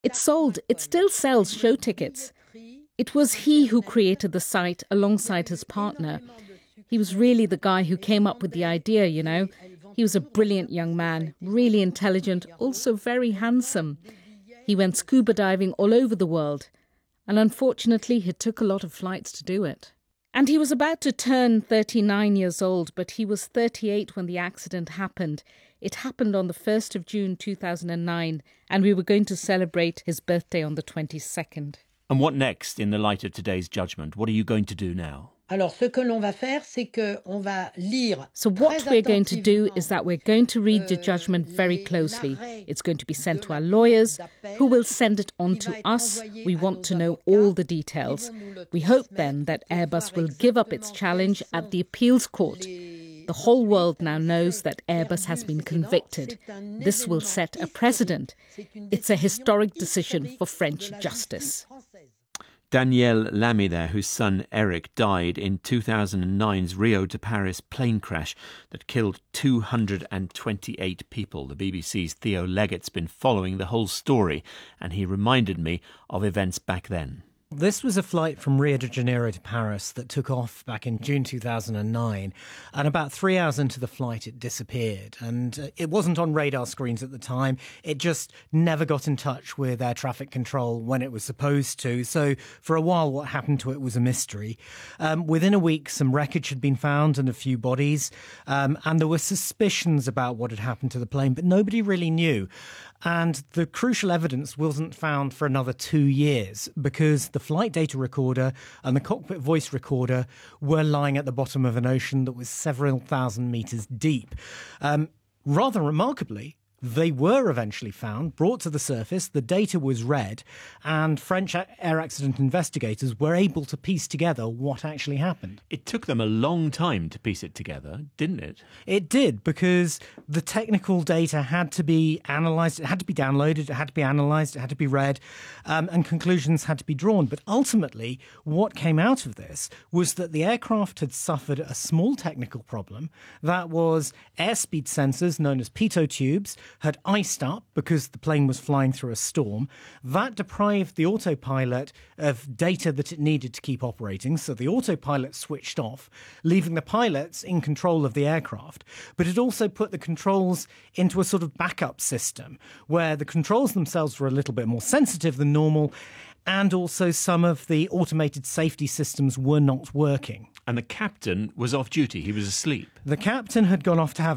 It sold, it still sells show tickets. It was he who created the site alongside his partner. He was really the guy who came up with the idea, you know. He was a brilliant young man, really intelligent, also very handsome. He went scuba diving all over the world. And unfortunately, it took a lot of flights to do it. And he was about to turn 39 years old, but he was 38 when the accident happened. It happened on the 1st of June 2009, and we were going to celebrate his birthday on the 22nd. And what next in the light of today's judgment? What are you going to do now? So what we're going to do is that we're going to read the judgment very closely. It's going to be sent to our lawyers, who will send it on to us. We want to know all the details. We hope then that Airbus will give up its challenge at the appeals court. The whole world now knows that Airbus has been convicted. This will set a precedent. It's a historic decision for French justice. Danielle Lamy there, whose son Eric died in 2009's Rio to Paris plane crash that killed 228 people. The BBC's Theo Leggett's been following the whole story, and he reminded me of events back then. This was a flight from Rio de Janeiro to Paris that took off back in June 2009, and about 3 hours into the flight it disappeared, and it wasn't on radar screens at the time. It just never got in touch with air traffic control when it was supposed to, so for a while what happened to it was a mystery. Within a week some wreckage had been found and a few bodies, and there were suspicions about what had happened to the plane, but nobody really knew. And the crucial evidence wasn't found for another 2 years because the flight data recorder and the cockpit voice recorder were lying at the bottom of an ocean that was several thousand metres deep. Rather remarkably, they were eventually found, brought to the surface, the data was read, and French air accident investigators were able to piece together what actually happened. It took them a long time to piece it together, didn't it? It did, because the technical data had to be analysed, it had to be downloaded, it had to be analysed, it had to be read, and conclusions had to be drawn. But ultimately, what came out of this was that the aircraft had suffered a small technical problem. That was airspeed sensors, known as pitot tubes, had iced up because the plane was flying through a storm. That deprived the autopilot of data that it needed to keep operating, so the autopilot switched off, leaving the pilots in control of the aircraft. But it also put the controls into a sort of backup system, where the controls themselves were a little bit more sensitive than normal, and also some of the automated safety systems were not working. And the captain was off duty, he was asleep. The captain had gone off to have